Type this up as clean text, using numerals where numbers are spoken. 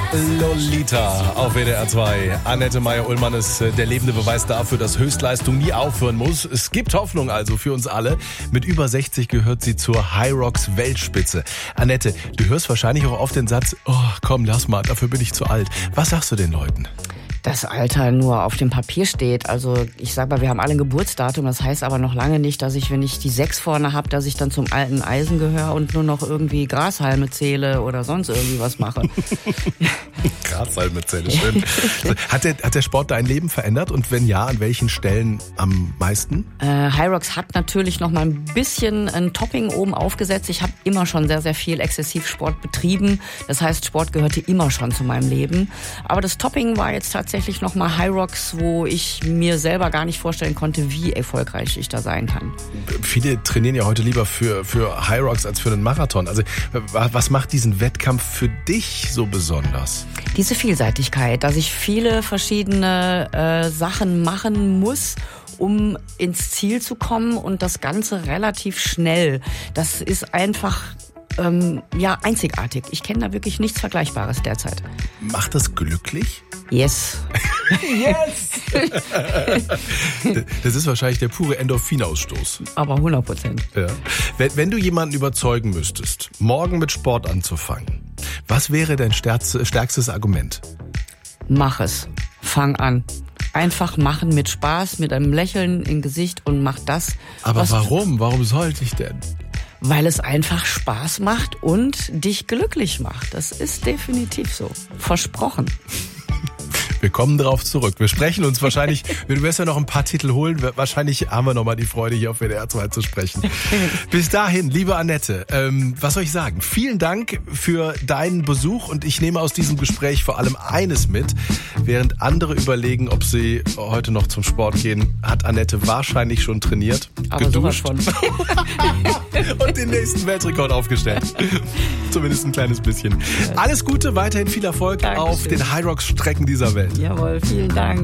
Lolita auf WDR 2. Annette Meyer-Ullmann ist der lebende Beweis dafür, dass Höchstleistung nie aufhören muss. Es gibt Hoffnung also für uns alle. Mit über 60 gehört sie zur Hyrox Weltspitze. Annette, du hörst wahrscheinlich auch oft den Satz, oh komm, lass mal, dafür bin ich zu alt. Was sagst du den Leuten? Das Alter nur auf dem Papier steht. Also ich sag mal, wir haben alle ein Geburtsdatum. Das heißt aber noch lange nicht, dass ich, wenn ich die 6 vorne habe, dass ich dann zum alten Eisen gehöre und nur noch irgendwie Grashalme zähle oder sonst irgendwie was mache. Grashalme zähle, schön. Hat der Sport dein Leben verändert und wenn ja, an welchen Stellen am meisten? Hyrox hat natürlich noch mal ein bisschen ein Topping oben aufgesetzt. Ich habe immer schon sehr, sehr viel Exzessivsport betrieben. Das heißt, Sport gehörte immer schon zu meinem Leben. Aber das Topping war jetzt tatsächlich nochmal Hyrox, wo ich mir selber gar nicht vorstellen konnte, wie erfolgreich ich da sein kann. Viele trainieren ja heute lieber für Hyrox als für einen Marathon. Also was macht diesen Wettkampf für dich so besonders? Diese Vielseitigkeit, dass ich viele verschiedene Sachen machen muss, um ins Ziel zu kommen und das Ganze relativ schnell. Das ist einfach einzigartig. Ich kenne da wirklich nichts Vergleichbares derzeit. Macht das glücklich? Yes. Yes! Das ist wahrscheinlich der pure Endorphinausstoß. Aber 100%. Ja. Wenn du jemanden überzeugen müsstest, morgen mit Sport anzufangen, was wäre dein stärkstes Argument? Mach es. Fang an. Einfach machen mit Spaß, mit einem Lächeln im Gesicht und mach das. Aber warum? Warum sollte ich denn? Weil es einfach Spaß macht und dich glücklich macht. Das ist definitiv so. Versprochen. Wir kommen drauf zurück. Wir sprechen uns wahrscheinlich, du wirst ja noch ein paar Titel holen, wahrscheinlich haben wir nochmal die Freude, hier auf WDR 2 zu sprechen. Bis dahin, liebe Annette, was soll ich sagen? Vielen Dank für deinen Besuch und ich nehme aus diesem Gespräch vor allem eines mit. Während andere überlegen, ob sie heute noch zum Sport gehen, hat Annette wahrscheinlich schon trainiert, aber geduscht sowas von. und den nächsten Weltrekord aufgestellt. Zumindest ein kleines bisschen. Alles Gute, weiterhin viel Erfolg Dankeschön. auf den Hyrox-Strecken dieser Welt. Jawohl, vielen Dank.